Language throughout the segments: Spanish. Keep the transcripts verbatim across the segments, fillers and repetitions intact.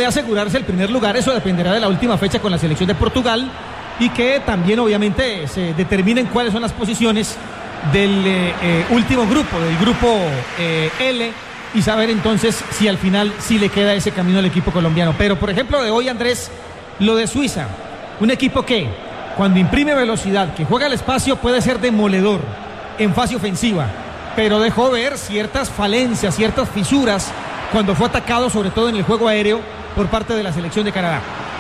puede asegurarse el primer lugar. Eso dependerá de la última fecha con la selección de Portugal y que también obviamente se determinen cuáles son las posiciones del eh, eh, último grupo, del grupo eh, L, y saber entonces si al final sí le queda ese camino al equipo colombiano. Pero por ejemplo de hoy, Andrés, lo de Suiza, un equipo que cuando imprime velocidad, que juega al espacio, puede ser demoledor en fase ofensiva, pero dejó ver ciertas falencias, ciertas fisuras cuando fue atacado, sobre todo en el juego aéreo, por parte de la selección de Canadá.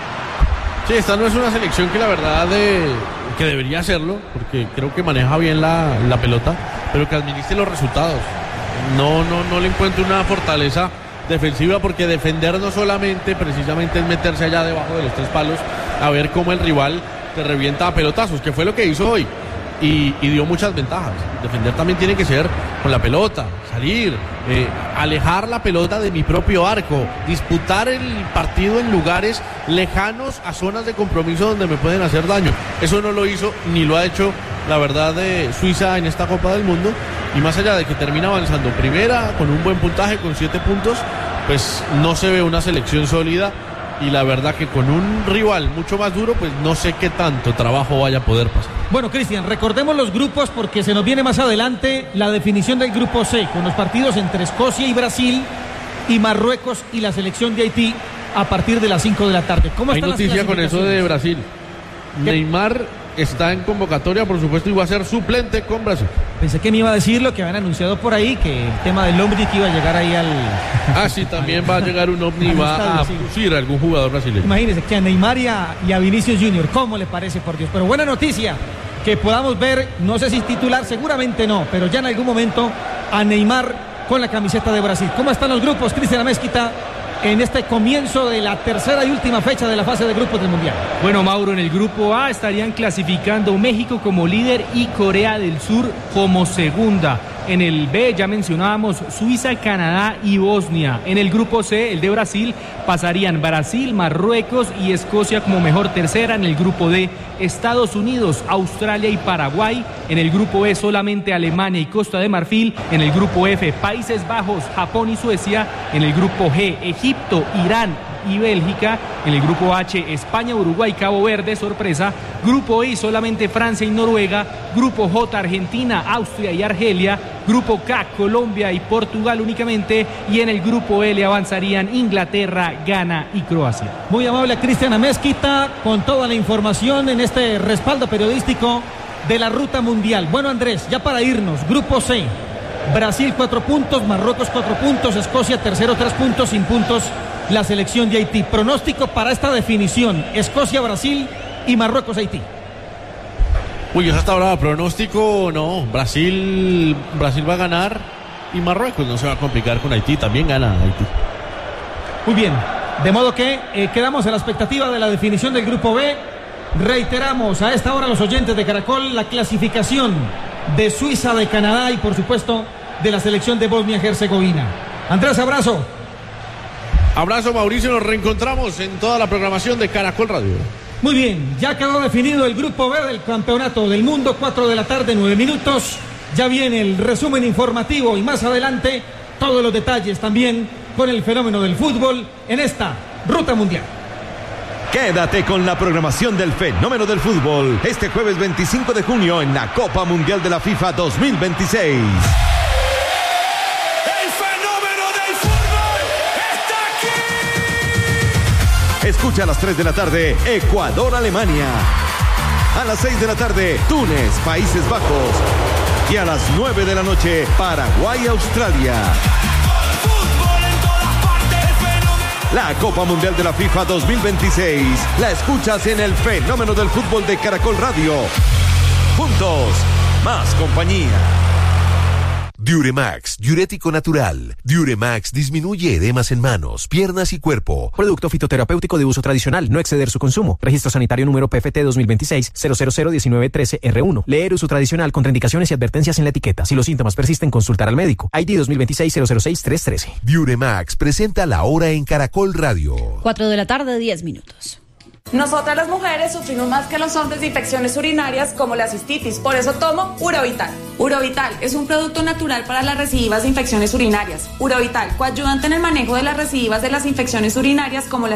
Sí, esta no es una selección que la verdad de, que debería hacerlo, porque creo que maneja bien la, la pelota, pero que administre los resultados. No, no, no le encuentro una fortaleza defensiva, porque defender no solamente precisamente es meterse allá debajo de los tres palos a ver cómo el rival te revienta a pelotazos, que fue lo que hizo hoy. Y, y dio muchas ventajas. Defender también tiene que ser con la pelota, salir, eh, alejar la pelota de mi propio arco, disputar el partido en lugares lejanos a zonas de compromiso donde me pueden hacer daño. Eso no lo hizo ni lo ha hecho, la verdad, de Suiza en esta Copa del Mundo. Y más allá de que termina avanzando primera con un buen puntaje, con siete puntos, pues no se ve una selección sólida. Y la verdad que con un rival mucho más duro, pues no sé qué tanto trabajo vaya a poder pasar. Bueno, Cristian, recordemos los grupos porque se nos viene más adelante la definición del grupo C, con los partidos entre Escocia y Brasil y Marruecos y la selección de Haití a partir de las cinco de la tarde. ¿Cómo Hay están noticia las con eso de Brasil. ¿Qué? Neymar está en convocatoria, por supuesto, y va a ser suplente con Brasil. Pensé que me iba a decir lo que habían anunciado por ahí, que el tema del Omni que iba a llegar ahí al... Ah, sí, también va a llegar un Omni y va estadio, a sí. producir a algún jugador brasileño. Imagínense que a Neymar y a, y a Vinicius Junior, ¿cómo le parece, por Dios? Pero buena noticia, que podamos ver, no sé si titular, seguramente no, pero ya en algún momento a Neymar con la camiseta de Brasil. ¿Cómo están los grupos, Cristian Amezquita, en este comienzo de la tercera y última fecha de la fase de grupos del Mundial? Bueno, Mauro, en el grupo A estarían clasificando México como líder y Corea del Sur como segunda. En el B ya mencionábamos Suiza, Canadá y Bosnia. En el grupo C, el de Brasil, pasarían Brasil, Marruecos y Escocia como mejor tercera. En el grupo D, Estados Unidos, Australia y Paraguay. En el grupo E solamente Alemania y Costa de Marfil. En el grupo F, Países Bajos, Japón y Suecia. En el grupo G, Egipto, Irán y Bélgica. En el grupo H, España, Uruguay, Cabo Verde, sorpresa. Grupo I, solamente Francia y Noruega. Grupo J, Argentina, Austria y Argelia. Grupo K, Colombia y Portugal únicamente. Y en el grupo L avanzarían Inglaterra, Ghana y Croacia. Muy amable Cristian Amezquita con toda la información en este respaldo periodístico de la ruta mundial. Bueno, Andrés, ya para irnos, grupo C, Brasil cuatro puntos, Marruecos cuatro puntos, Escocia tercero tres puntos, sin puntos la selección de Haití. Pronóstico para esta definición: Escocia, Brasil y Marruecos, Haití. Uy, esa está brava. Pronóstico, no. Brasil, Brasil va a ganar y Marruecos no se va a complicar con Haití. También gana Haití. Muy bien. De modo que eh, quedamos a la expectativa de la definición del grupo B. Reiteramos a esta hora los oyentes de Caracol la clasificación de Suiza, de Canadá y por supuesto de la selección de Bosnia-Herzegovina. Andrés, abrazo. Abrazo, Mauricio. Nos reencontramos en toda la programación de Caracol Radio. Muy bien, ya quedó definido el grupo B del Campeonato del Mundo, cuatro de la tarde, nueve minutos. Ya viene el resumen informativo y más adelante todos los detalles también con el fenómeno del fútbol en esta Ruta Mundial. Quédate con la programación del fenómeno del fútbol este jueves veinticinco de junio en la Copa Mundial de la FIFA dos mil veintiséis. Escucha a las tres de la tarde, Ecuador-Alemania. A las seis de la tarde, Túnez, Países Bajos. Y a las nueve de la noche, Paraguay-Australia. La Copa Mundial de la FIFA dos mil veintiséis la escuchas en el fenómeno del fútbol de Caracol Radio. Juntos, más compañía. Diuremax, diurético natural. Diuremax disminuye edemas en manos, piernas y cuerpo. Producto fitoterapéutico de uso tradicional, no exceder su consumo. Registro sanitario número P F T dos mil veintiséis cero cero cero diecinueve trece R uno. Leer uso tradicional, contraindicaciones y advertencias en la etiqueta. Si los síntomas persisten, consultar al médico. I D dos mil veintiséis cero cero seis tres trece. Diuremax presenta la hora en Caracol Radio. cuatro de la tarde, diez minutos. Nosotras las mujeres sufrimos más que los hombres de infecciones urinarias como la cistitis, por eso tomo Urovital. Urovital es un producto natural para las recidivas de infecciones urinarias. Urovital, coayudante en el manejo de las recidivas de las infecciones urinarias como la